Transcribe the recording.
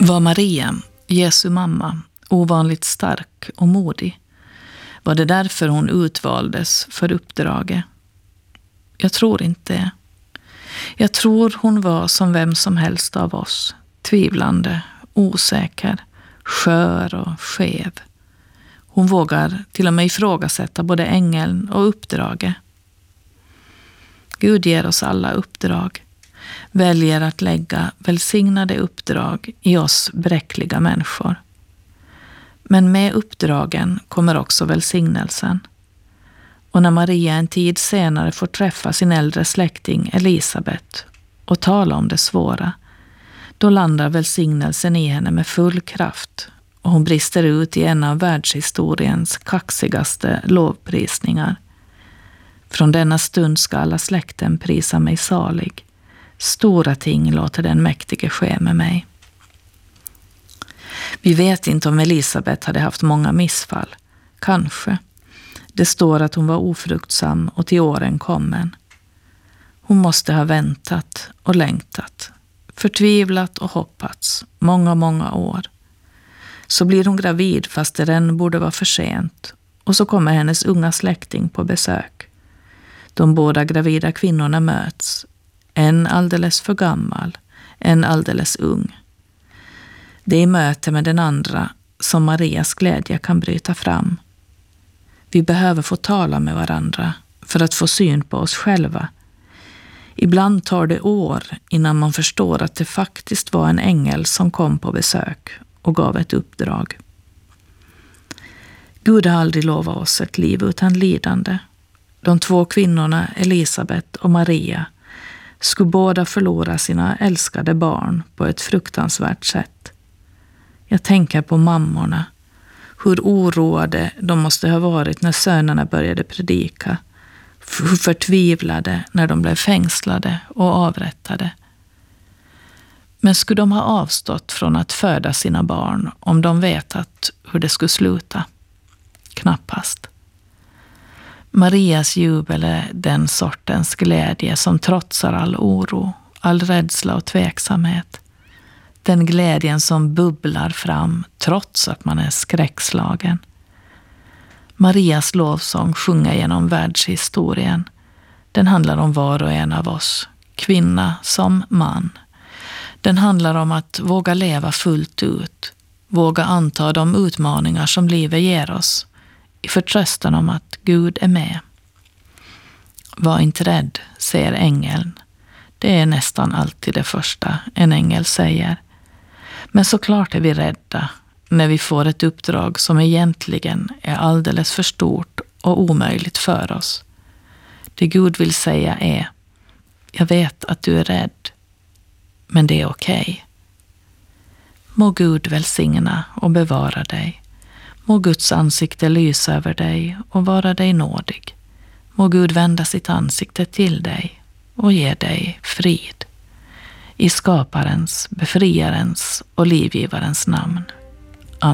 Var Maria, Jesu mamma, ovanligt stark och modig? Var det därför hon utvaldes för uppdraget? Jag tror inte. Jag tror hon var som vem som helst av oss, tvivlande, osäker, skör och skev. Hon vågar till och med ifrågasätta både ängeln och uppdraget. Gud ger oss alla uppdrag, väljer att lägga välsignade uppdrag i oss bräckliga människor. Men med uppdragen kommer också välsignelsen. Och när Maria en tid senare får träffa sin äldre släkting Elisabet och tala om det svåra, då landar välsignelsen i henne med full kraft och hon brister ut i en av världshistoriens kaxigaste lovprisningar. Från denna stund ska alla släkten prisa mig salig. Stora ting låter den mäktige ske med mig. Vi vet inte om Elisabet hade haft många missfall. Kanske. Det står att hon var ofruktsam och till åren kommen. Hon måste ha väntat och längtat. Förtvivlat och hoppats. Många år. Så blir hon gravid fast det redan borde vara för sent. Och så kommer hennes unga släkting på besök. De båda gravida kvinnorna möts. En alldeles för gammal, en alldeles ung. Det är i möte med den andra som Marias glädje kan bryta fram. Vi behöver få tala med varandra för att få syn på oss själva. Ibland tar det år innan man förstår att det faktiskt var en ängel som kom på besök och gav ett uppdrag. Gud har aldrig lovat oss ett liv utan lidande. De två kvinnorna, Elisabet och Maria, skulle båda förlora sina älskade barn på ett fruktansvärt sätt. Jag tänker på mammorna, hur oroade de måste ha varit när sönerna började predika, hur förtvivlade när de blev fängslade och avrättade. Men skulle de ha avstått från att föda sina barn om de vetat hur det skulle sluta? Knappast. Marias jubel är den sortens glädje som trotsar all oro, all rädsla och tveksamhet. Den glädjen som bubblar fram trots att man är skräckslagen. Marias lovsång sjunger genom världshistorien. Den handlar om var och en av oss, kvinna som man. Den handlar om att våga leva fullt ut, våga anta de utmaningar som livet ger oss, i förtröstan om att Gud är med. Var inte rädd, säger ängeln. Det är nästan alltid det första en ängel säger. Men såklart är vi rädda när vi får ett uppdrag som egentligen är alldeles för stort och omöjligt för oss. Det Gud vill säga är: jag vet att du är rädd, men det är okej. Må Gud välsigna och bevara dig. Må Guds ansikte lysa över dig och vara dig nådig. Må Gud vända sitt ansikte till dig och ge dig frid. I skaparens, befriarens och livgivarens namn.